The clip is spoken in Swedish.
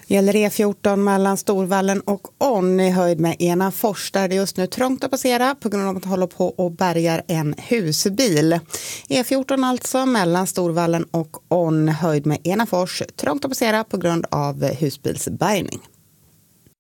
Gäller E14 mellan Storvallen och On i höjd med Enafors, där det just nu trångt att passera på grund av att man håller på och bärgar en husbil. E14 alltså mellan Storvallen och On, höjd med Enafors, trångt att passera på grund av husbilsbärgning.